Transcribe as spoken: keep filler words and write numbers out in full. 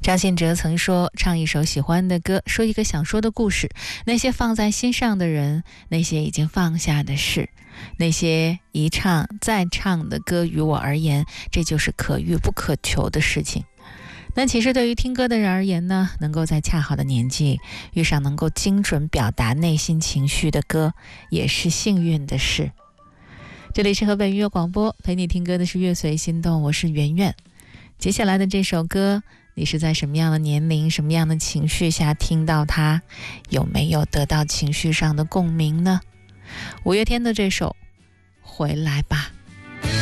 张信哲曾说，唱一首喜欢的歌，说一个想说的故事，那些放在心上的人，那些已经放下的事，那些一唱再唱的歌，于我而言，这就是可遇不可求的事情。但其实对于听歌的人而言呢，能够在恰好的年纪遇上能够精准表达内心情绪的歌，也是幸运的事。这里是河北音乐广播，陪你听歌的是乐随心动，我是圆圆。接下来的这首歌，你是在什么样的年龄、什么样的情绪下听到它？有没有得到情绪上的共鸣呢？五月天的这首《回来吧》。